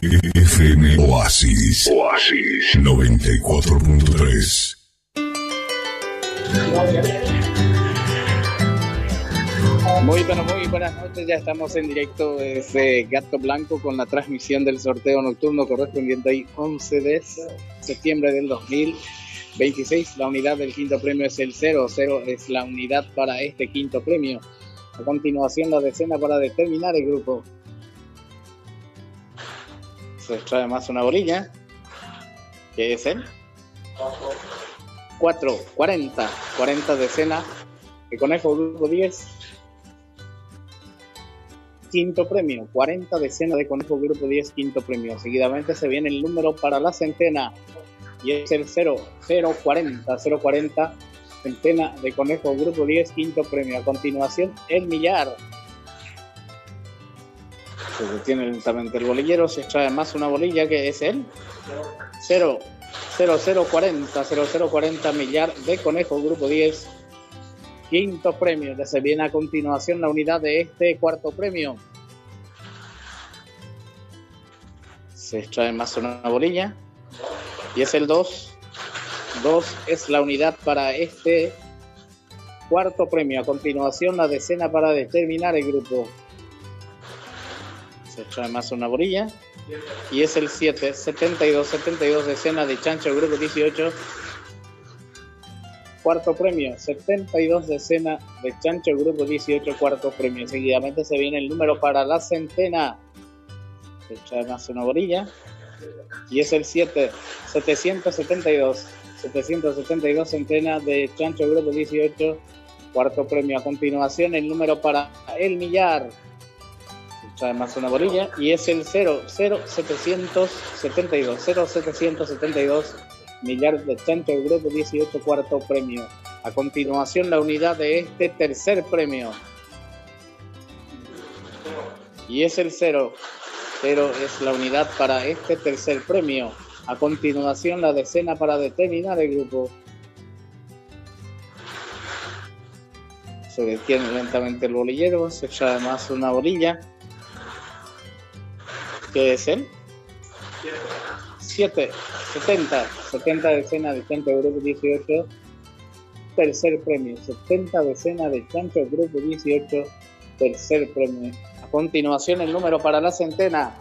FM Oasis 94.3. Muy buenas noches, ya estamos en directo desde Gato Blanco con la transmisión del sorteo nocturno correspondiente al 11 de septiembre del 2026. La unidad del quinto premio es el 00, es la unidad para este quinto premio. A continuación la decena para determinar el grupo. Se extrae más una bolilla, que es el 4, 40 decena de conejo grupo 10. Quinto premio, 40 decena de conejo grupo 10, quinto premio. Seguidamente se viene el número para la centena y es el 040 centena de conejo grupo 10, quinto premio. A continuación el millar. Se detiene lentamente el bolillero, se extrae más una bolilla que es el 0040 millar de conejo grupo 10, quinto premio. Ya se viene a continuación la unidad de este cuarto premio. Se extrae más una bolilla y es el 2. 2 es la unidad para este cuarto premio. A continuación la decena para determinar el grupo. Se extrae más una bolilla y es el 7. 72 decena de chancho grupo 18. Cuarto premio, 72 decena de chancho grupo 18, cuarto premio. Seguidamente se viene el número para la centena. Se echa más una bolilla y es el 7. 772 centena de chancho grupo 18, cuarto premio. A continuación el número para el millar. Se echa más una bolilla y es el 0772 millar de chancho del grupo 18, cuarto premio. A continuación la unidad de este tercer premio y es el 0 es la unidad para este tercer premio. A continuación la decena para determinar el grupo. Se detiene lentamente el bolillero, se echa además una bolilla que es el 7. 70 decena de chancho grupo 18, tercer premio. 70 decena de chancho grupo 18, tercer premio. A continuación el número para la centena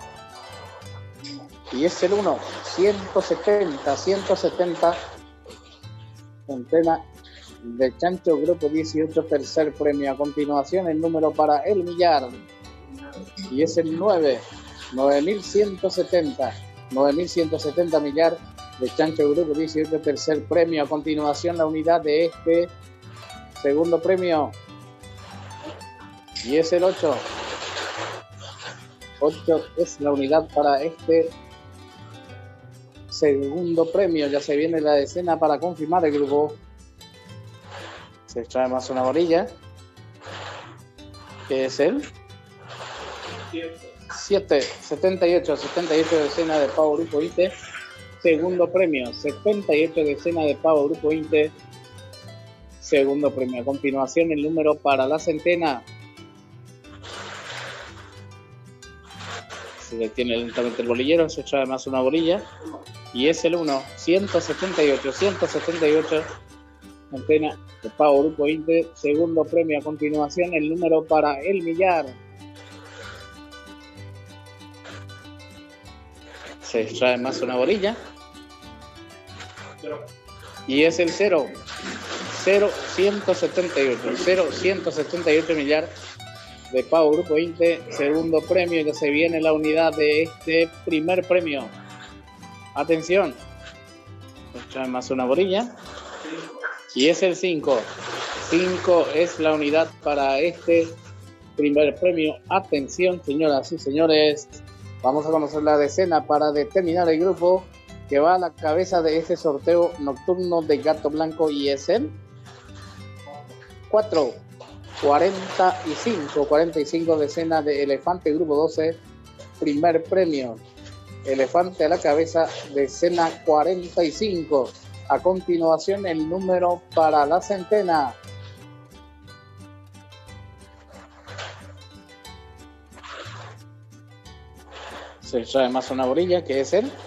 y es el 1. 170 centena de chancho grupo 18, tercer premio. A continuación el número para el millar y es el 9. 9170 millar de chancho grupo 18, tercer premio. A continuación la unidad de este segundo premio y es el 8. 8 es la unidad para este segundo premio. Ya se viene la decena para confirmar el grupo. Se extrae más una bolilla que es el 7. 78 decena de pavo grupo INTE, segundo premio. 78 decena de pavo grupo INTE, segundo premio. A continuación el número para la centena. Se detiene lentamente el bolillero, se echa además una bolilla y es el 1. 178 centena de pavo grupo INTE, segundo premio. A continuación el número para el millar. Se extrae más una bolilla y es el 178 millar de pavo grupo INTE, segundo premio. Ya se viene la unidad de este primer premio. Atención, se extrae más una bolilla y es el 5. 5 es la unidad para este primer premio. Atención, señoras y señores, vamos a conocer la decena para determinar el grupo que va a la cabeza de este sorteo nocturno de Gato Blanco y es el 4. 45 decena de elefante grupo 12, primer premio. Elefante a la cabeza, decena 45. A continuación el número para la centena. Se trae más una bolilla, que es el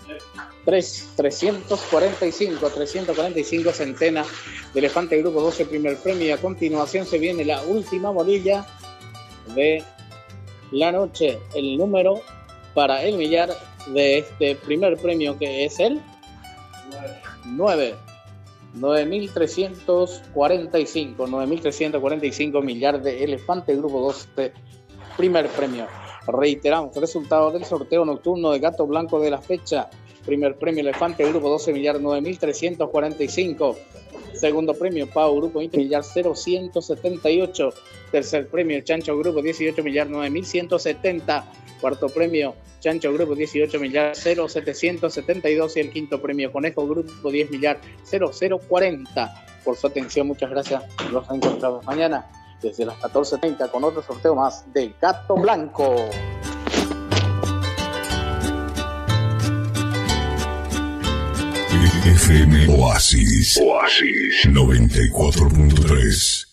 345 centena de Elefante Grupo 12, primer premio. Y a continuación se viene la última bolilla de la noche, el número para el millar de este primer premio, que es el 9.345 millar de Elefante Grupo 12, primer premio. Reiteramos, resultado del sorteo nocturno de Gato Blanco de la fecha. Primer premio Elefante Grupo 12, millar 9.345. Segundo premio Pau Grupo 20, millar 0.178. Tercer premio Chancho Grupo 18, millar 9.170. Cuarto premio Chancho Grupo 18, millar 0.772. Y el quinto premio Conejo Grupo 10, millar 0.040. Por su atención, muchas gracias. Nos encontramos mañana desde las 14:30 con otro sorteo más de Gato Blanco. FM Oasis 94.3.